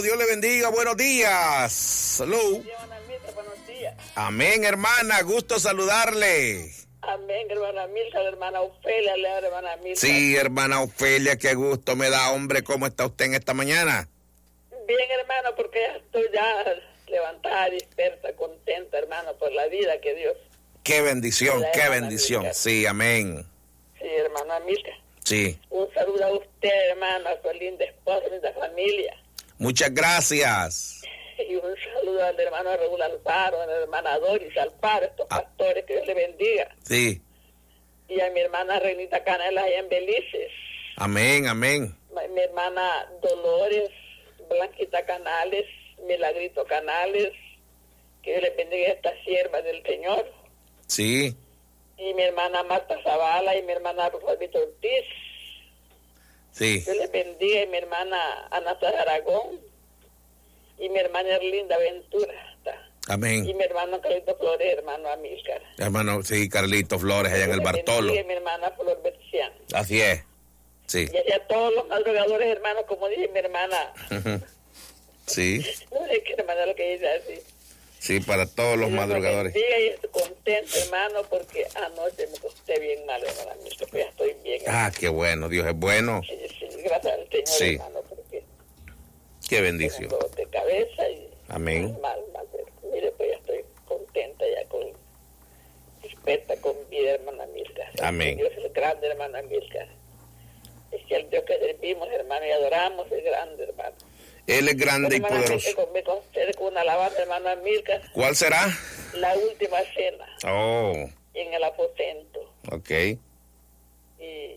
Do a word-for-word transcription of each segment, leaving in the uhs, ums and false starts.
Dios le bendiga, buenos días. Salud. Buenos días. Amén, hermana, gusto saludarle. Amén, hermana Milka, hermana Ofelia, le habla, hermana Milka. Sí, hermana Ofelia, qué gusto me da, hombre. ¿Cómo está usted en esta mañana? Bien, hermano, porque ya estoy ya levantada, dispersa, contenta, hermano, por la vida que Dios. Qué bendición, la qué bendición. Milka. Sí, amén. Sí, hermana Milka. Sí. Un saludo a usted, hermano, a su linda esposa, linda familia. Muchas gracias. Y un saludo al hermano Raúl Alfaro, a la hermana Doris Alfaro, estos Ah. pastores, que Dios le bendiga. Sí. Y a mi hermana Renita Canela allá en Belices. Amén, amén. Mi hermana Dolores, Blanquita Canales, Milagrito Canales, que Dios le bendiga a estas siervas del Señor. Sí. Y mi hermana Marta Zavala y mi hermana Rosabito Ortiz. Sí. Dios les bendiga, y mi hermana Ana Sara Aragón y mi hermana Erlinda Ventura. Está. Amén. Y mi hermano Carlito Flores, hermano Amílcar. Hermano, sí, Carlito Flores, allá en el Dios les Bartolo. bendiga, y mi hermana Flor Bercián. Así es. Sí. Y a todos los madrugadores, hermanos, como dice mi hermana. Sí. No sé qué hermana lo que dice así. Sí, para todos los Dios me madrugadores. bendiga y estoy contento, hermano, porque anoche me acosté bien mal, hermano Amílcar, pero ya estoy bien. Ah, qué bueno, Dios es bueno. Sí, sí, gracias al Señor, Sí. hermano, porque Qué bendición. tengo dolor de cabeza y Amén. mal, mal, pero mire, pues ya estoy contenta ya con dispersa con vida, hermana Milka. Amén. Dios es el grande, hermana Milka. Es que el Dios que servimos, hermano, y adoramos es grande, hermano. Él es grande y Hermana poderoso. Milka, me concede con una alabanza, hermana Milka, ¿Cuál será? la última cena Oh, en el aposento. ok. Y, y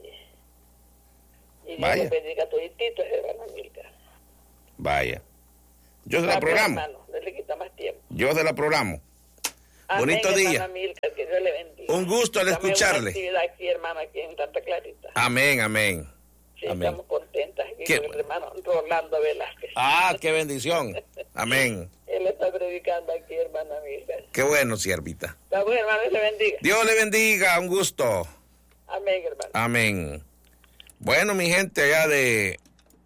Dios Vaya. los bendiga a todititos, hermana Milka. Vaya. Yo se la Rápido, programo. hermano, no le quita más tiempo. Yo se la programo. Amén, Bonito día. hermana Milka, que Dios le bendiga. Un gusto al Estamos en escucharle. una actividad aquí, hermano, aquí en Santa Clarita. Amén, amén. Sí, Amén. estamos contentas aquí Qué con el bueno. hermano Rolando Velázquez. Ah, qué bendición. Amén. Él está predicando aquí, hermana amiga. Qué bueno, siervita. Está bueno, hermano, Dios le bendiga. Dios le bendiga, un gusto. Amén, hermano. Amén. Bueno, mi gente allá de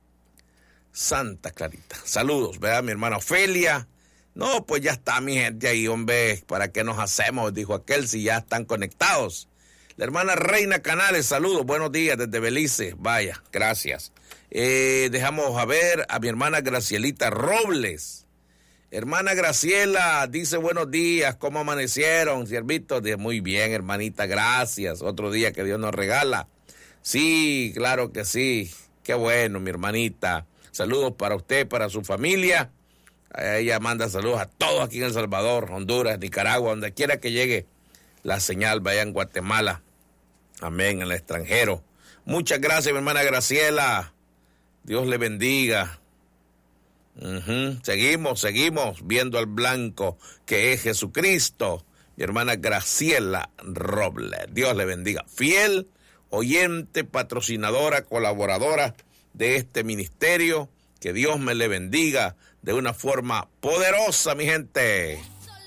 Santa Clarita. Saludos, ¿verdad? Mi hermana Ofelia. No, pues ya está mi gente ahí, hombre. ¿Para qué nos hacemos? Dijo aquel, si ya están conectados. La hermana Reina Canales, saludos, buenos días desde Belice. Vaya, gracias. Eh, dejamos a ver a mi hermana Gracielita Robles. Hermana Graciela dice buenos días, ¿cómo amanecieron, siervitos? Dice, muy bien, hermanita, gracias. Otro día que Dios nos regala. Sí, claro que sí. Qué bueno, mi hermanita. Saludos para usted, para su familia. Ella manda saludos a todos aquí en El Salvador, Honduras, Nicaragua, donde quiera que llegue la señal, vaya en Guatemala. Amén, en el extranjero. Muchas gracias, mi hermana Graciela. Dios le bendiga. Uh-huh. Seguimos, seguimos viendo al blanco que es Jesucristo. Mi hermana Graciela Robles. Dios le bendiga. Fiel, oyente, patrocinadora, colaboradora de este ministerio. Que Dios me le bendiga de una forma poderosa, mi gente.